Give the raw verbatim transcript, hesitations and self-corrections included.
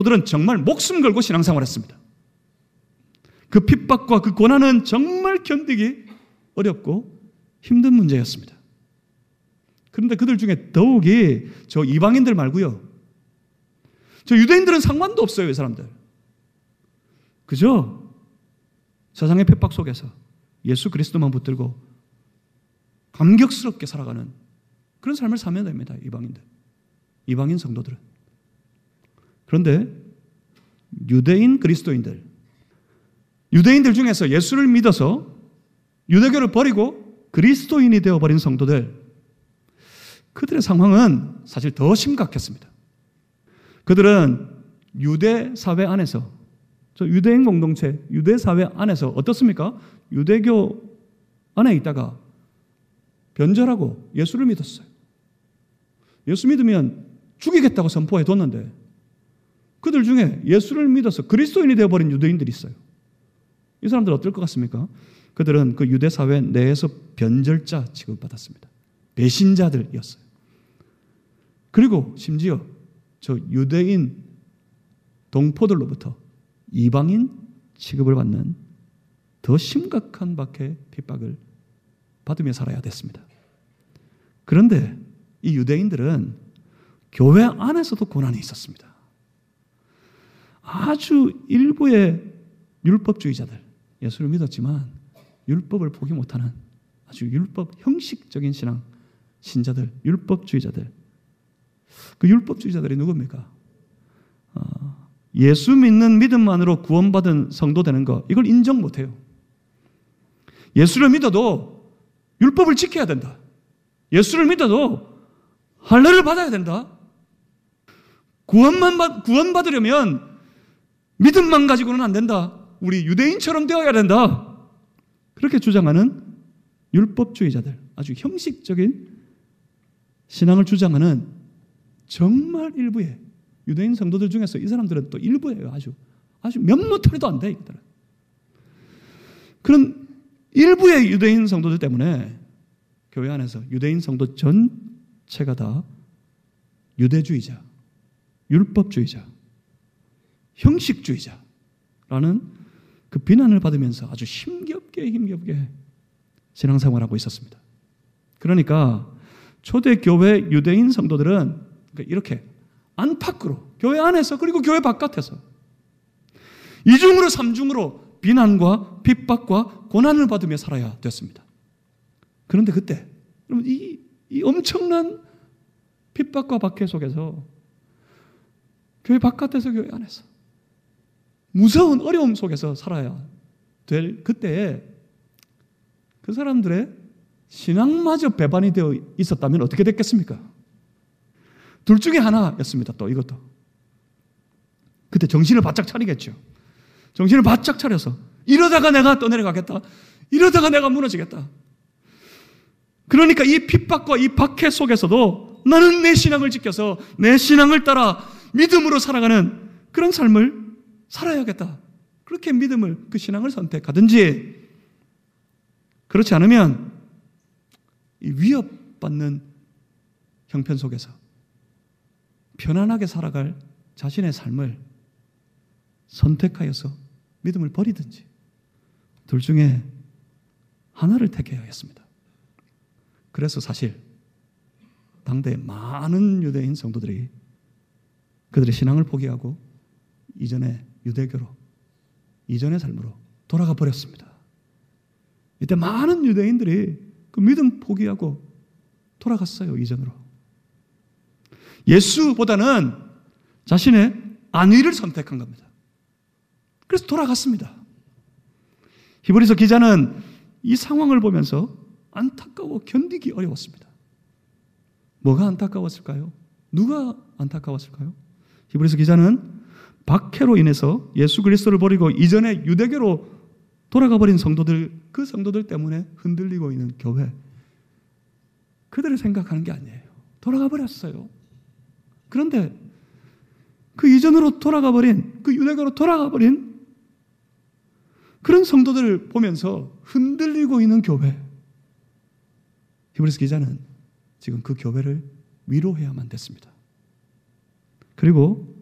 그들은 정말 목숨 걸고 신앙생활했습니다. 그 핍박과 그 고난은 정말 견디기 어렵고 힘든 문제였습니다. 그런데 그들 중에 더욱이 저 이방인들 말고요, 저 유대인들은 상관도 없어요. 이 사람들 그저 세상의 핍박 속에서 예수 그리스도만 붙들고 감격스럽게 살아가는 그런 삶을 살면 됩니다. 이방인들, 이방인 성도들은. 그런데 유대인 그리스도인들, 유대인들 중에서 예수를 믿어서 유대교를 버리고 그리스도인이 되어버린 성도들, 그들의 상황은 사실 더 심각했습니다. 그들은 유대 사회 안에서, 저 유대인 공동체, 유대 사회 안에서 어떻습니까? 유대교 안에 있다가 변절하고 예수를 믿었어요. 예수 믿으면 죽이겠다고 선포해 뒀는데 그들 중에 예수를 믿어서 그리스도인이 되어버린 유대인들이 있어요. 이 사람들 어떨 것 같습니까? 그들은 그 유대 사회 내에서 변절자 취급받았습니다. 배신자들이었어요. 그리고 심지어 저 유대인 동포들로부터 이방인 취급을 받는 더 심각한 박해 핍박을 받으며 살아야 됐습니다. 그런데 이 유대인들은 교회 안에서도 고난이 있었습니다. 아주 일부의 율법주의자들, 예수를 믿었지만 율법을 포기 못하는 아주 율법 형식적인 신앙 신자들, 율법주의자들. 그 율법주의자들이 누굽니까? 어, 예수 믿는 믿음만으로 구원받은 성도 되는 거, 이걸 인정 못해요. 예수를 믿어도 율법을 지켜야 된다. 예수를 믿어도 할례를 받아야 된다. 구원만 받, 구원받으려면 믿음만 가지고는 안 된다. 우리 유대인처럼 되어야 된다. 그렇게 주장하는 율법주의자들, 아주 형식적인 신앙을 주장하는 정말 일부의 유대인 성도들 중에서 이 사람들은 또 일부예요. 아주 아주 면모탈도 안 돼. 이들은. 그런 일부의 유대인 성도들 때문에 교회 안에서 유대인 성도 전체가 다 유대주의자, 율법주의자, 형식주의자라는 그 비난을 받으면서 아주 힘겹게 힘겹게 신앙생활하고 있었습니다. 그러니까 초대교회 유대인 성도들은 이렇게 안팎으로, 교회 안에서 그리고 교회 바깥에서 이중으로 삼중으로 비난과 핍박과 고난을 받으며 살아야 됐습니다. 그런데 그때 여러분 이, 이 엄청난 핍박과 박해 속에서 교회 바깥에서 교회 안에서 무서운 어려움 속에서 살아야 될 그때에 그 사람들의 신앙마저 배반이 되어 있었다면 어떻게 됐겠습니까? 둘 중에 하나였습니다. 또 이것도. 그때 정신을 바짝 차리겠죠. 정신을 바짝 차려서 이러다가 내가 떠내려가겠다. 이러다가 내가 무너지겠다. 그러니까 이 핍박과 이 박해 속에서도 나는 내 신앙을 지켜서 내 신앙을 따라 믿음으로 살아가는 그런 삶을 살아야겠다. 그렇게 믿음을, 그 신앙을 선택하든지, 그렇지 않으면 이 위협받는 형편 속에서 편안하게 살아갈 자신의 삶을 선택하여서 믿음을 버리든지 둘 중에 하나를 택해야 했습니다. 그래서 사실 당대 많은 유대인 성도들이 그들의 신앙을 포기하고 이전의 유대교로, 이전의 삶으로 돌아가 버렸습니다. 이때 많은 유대인들이 그 믿음 포기하고 돌아갔어요. 이전으로. 예수보다는 자신의 안위를 선택한 겁니다. 그래서 돌아갔습니다. 히브리서 기자는 이 상황을 보면서 안타까워 견디기 어려웠습니다. 뭐가 안타까웠을까요? 누가 안타까웠을까요? 히브리서 기자는 박해로 인해서 예수 그리스도를 버리고 이전의 유대교로 돌아가 버린 성도들, 그 성도들 때문에 흔들리고 있는 교회, 그들을 생각하는 게 아니에요. 돌아가 버렸어요. 그런데 그 이전으로 돌아가 버린, 그 유대교로 돌아가 버린 그런 성도들을 보면서 흔들리고 있는 교회, 히브리서 기자는 지금 그 교회를 위로해야만 됐습니다. 그리고